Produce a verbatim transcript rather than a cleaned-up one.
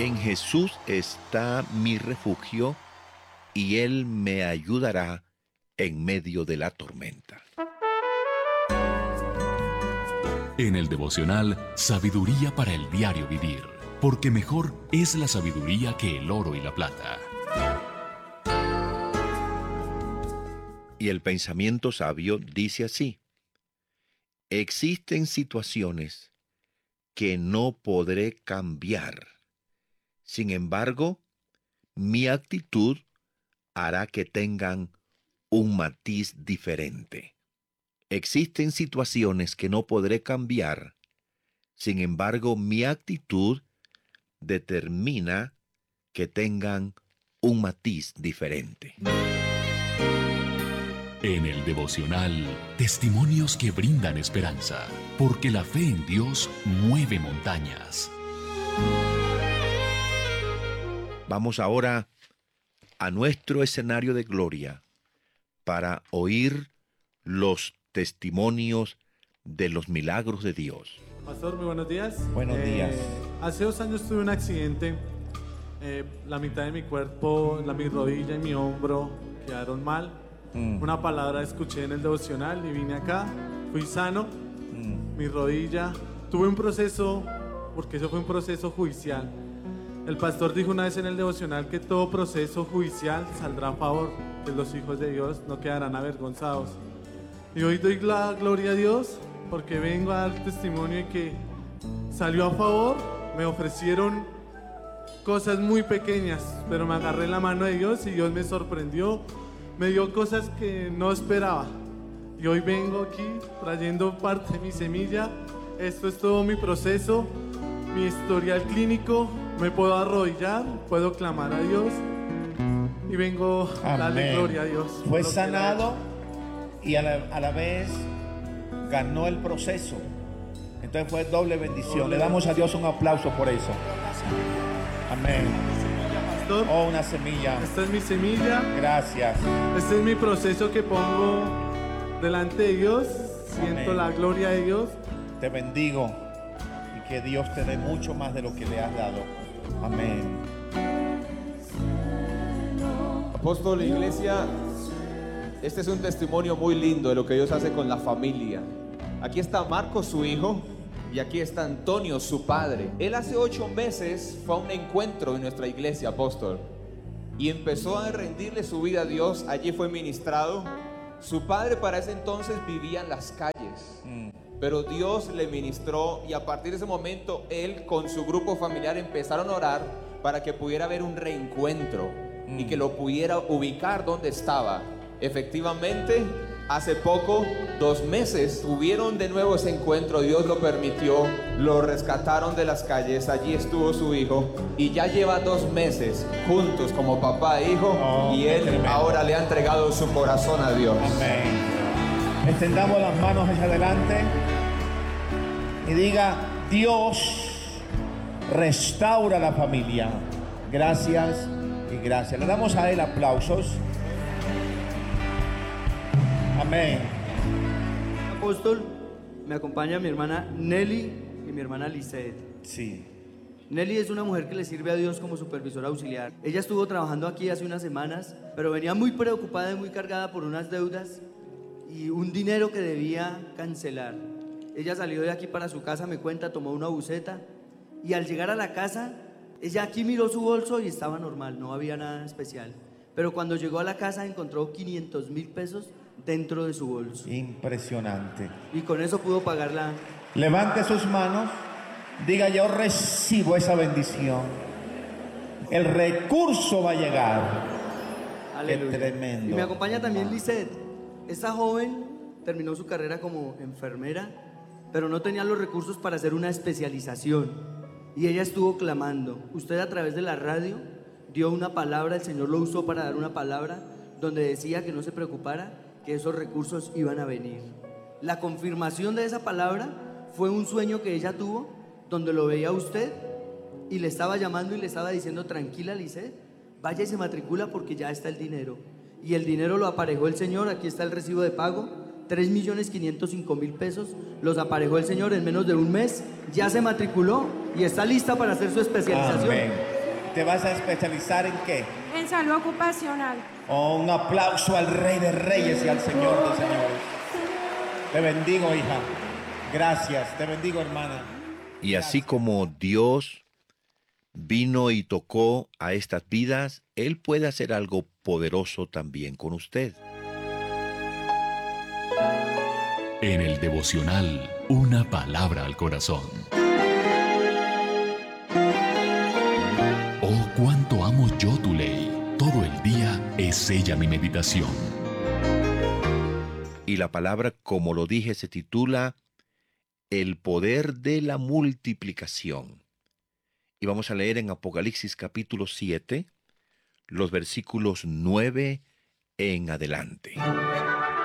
En Jesús está mi refugio y Él me ayudará en medio de la tormenta. En el devocional Sabiduría para el diario vivir, porque mejor es la sabiduría que el oro y la plata. Y el pensamiento sabio dice así: existen situaciones que no podré cambiar. Sin embargo, mi actitud hará que tengan un matiz diferente. Existen situaciones que no podré cambiar. Sin embargo, mi actitud determina que tengan un matiz diferente. En el devocional, testimonios que brindan esperanza, porque la fe en Dios mueve montañas. Vamos ahora a nuestro escenario de gloria para oír los testimonios de los milagros de Dios. Pastor, muy buenos días. Buenos Eh, días. Hace dos años tuve un accidente. Eh, la mitad de mi cuerpo, la, mi rodilla y mi hombro quedaron mal. Mm. Una palabra escuché en el devocional y vine acá. Fui sano. Mm. Mi rodilla. Tuve un proceso, porque eso fue un proceso judicial. El pastor dijo una vez en el devocional que todo proceso judicial saldrá a favor, que los hijos de Dios no quedarán avergonzados. Y hoy doy la gloria a Dios porque vengo a dar testimonio de que salió a favor. Me ofrecieron cosas muy pequeñas, pero me agarré la mano de Dios y Dios me sorprendió. Me dio cosas que no esperaba. Y hoy vengo aquí trayendo parte de mi semilla. Esto es todo mi proceso, mi historial clínico. Me puedo arrodillar, puedo clamar a Dios y vengo a darle gloria a Dios. Fue sanado y a la, a la vez ganó el proceso. Entonces fue doble bendición. Doble Le damos bendición. A Dios un aplauso por eso. Amén. Pastor, oh, una semilla. Esta es mi semilla. Gracias. Este es mi proceso que pongo delante de Dios. Siento Amén. La gloria de Dios. Te bendigo y que Dios te dé mucho más de lo que le has dado. Amén. Apóstol, iglesia, este es un testimonio muy lindo de lo que Dios hace con la familia. Aquí está Marcos, su hijo, y aquí está Antonio, su padre. Él hace ocho meses fue a un encuentro en nuestra iglesia, apóstol, y empezó a rendirle su vida a Dios. Allí fue ministrado. Su padre para ese entonces vivía en las calles, mm. pero Dios le ministró, y a partir de ese momento él con su grupo familiar empezaron a orar para que pudiera haber un reencuentro mm. y que lo pudiera ubicar donde estaba. Efectivamente, hace poco, dos meses, tuvieron de nuevo ese encuentro. Dios lo permitió, lo rescataron de las calles. Allí estuvo su hijo y ya lleva dos meses juntos como papá e hijo. Oh, y él tremendo. Ahora le ha entregado su corazón a Dios. Amén. Extendamos las manos hacia adelante y diga: Dios restaura la familia. Gracias y gracias. Le damos a él aplausos. Amén. Apóstol, me acompaña mi hermana Nelly y mi hermana Lisette. Sí. Nelly es una mujer que le sirve a Dios como supervisora auxiliar. Ella estuvo trabajando aquí hace unas semanas, pero venía muy preocupada y muy cargada por unas deudas y un dinero que debía cancelar. Ella salió de aquí para su casa, me cuenta, tomó una buseta y al llegar a la casa, ella aquí miró su bolso y estaba normal, no había nada especial. Pero cuando llegó a la casa encontró quinientos mil pesos dentro de su bolso. Impresionante. Y con eso pudo pagarla. Levante sus manos, diga: yo recibo esa bendición. El recurso va a llegar. Aleluya. Qué tremendo. Y me acompaña también Lisette. Esta joven terminó su carrera como enfermera, pero no tenía los recursos para hacer una especialización. Y ella estuvo clamando. Usted a través de la radio dio una palabra, el Señor lo usó para dar una palabra donde decía que no se preocupara, que esos recursos iban a venir. La confirmación de esa palabra fue un sueño que ella tuvo, donde lo veía a usted y le estaba llamando y le estaba diciendo: tranquila, Lisette, vaya y se matricula porque ya está el dinero. Y el dinero lo aparejó el Señor. Aquí está el recibo de pago, tres millones quinientos cinco mil pesos, los aparejó el Señor en menos de un mes, ya se matriculó y está lista para hacer su especialización. Amén. ¿Te vas a especializar en qué? En salud ocupacional. Oh, un aplauso al Rey de Reyes y al Señor de Señores. Te bendigo, hija. Gracias. Te bendigo, hermana. Y así como Dios vino y tocó a estas vidas, Él puede hacer algo poderoso también con usted. En el devocional, una palabra al corazón. Oh, cuánto amo yo tu ley. Todo el día es ella mi meditación. Y la palabra, como lo dije, se titula El poder de la multiplicación. Y vamos a leer en Apocalipsis capítulo siete, los versículos nueve en adelante.